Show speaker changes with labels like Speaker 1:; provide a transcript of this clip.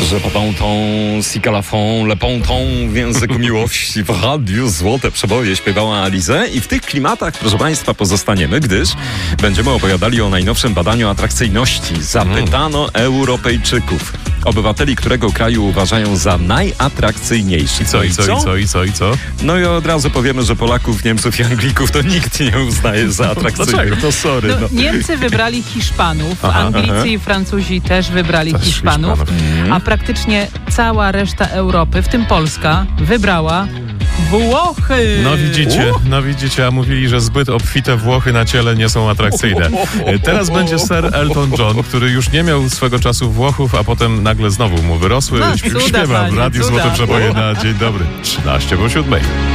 Speaker 1: że pontą, si calafon, le pontą w języku miłości w radiu Złote Przeboje śpiewała Alizée i w tych klimatach, proszę Państwa, pozostaniemy, gdyż będziemy opowiadali o najnowszym badaniu atrakcyjności. Zapytano Europejczyków, obywateli którego kraju uważają za najatrakcyjniejszy.
Speaker 2: I co?
Speaker 1: No i od razu powiemy, że Polaków, Niemców i Anglików to nikt nie uznaje za atrakcyjnych.
Speaker 2: Dlaczego? To sorry. No.
Speaker 3: Niemcy wybrali Hiszpanów, Anglicy i Francuzi też wybrali Hiszpanów, a praktycznie cała reszta Europy, w tym Polska, wybrała Włochy.
Speaker 2: No widzicie, a mówili, że zbyt obfite Włochy na ciele nie są atrakcyjne. Teraz będzie Sir Elton John, który już nie miał swego czasu Włochów, a potem nagle znowu mu wyrosły.
Speaker 3: No, cuda,
Speaker 2: Śpiewa w
Speaker 3: panie,
Speaker 2: Radiu
Speaker 3: cuda.
Speaker 2: Złote Przeboje na Dzień Dobry. 13 po 7.